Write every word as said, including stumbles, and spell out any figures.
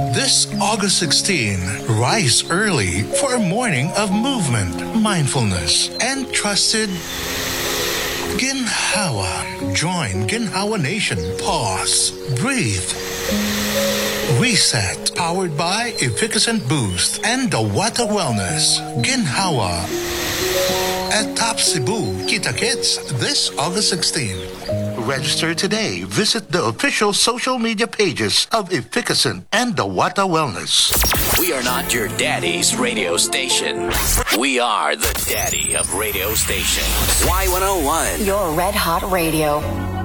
This August sixteenth, rise early for a morning of movement, mindfulness, and trusted Ginhawa. Join Ginhawa Nation. Pause. Breathe. Reset. Powered by Efficacent Boost and the Water Wellness. Ginhawa. At Top Cebu, Kita Kits, this August sixteenth. Register today. Visit the official social media pages of Efficacent and the Wata Wellness. We are not your daddy's radio station. We are the daddy of radio stations. Y one oh one. Your Red Hot Radio.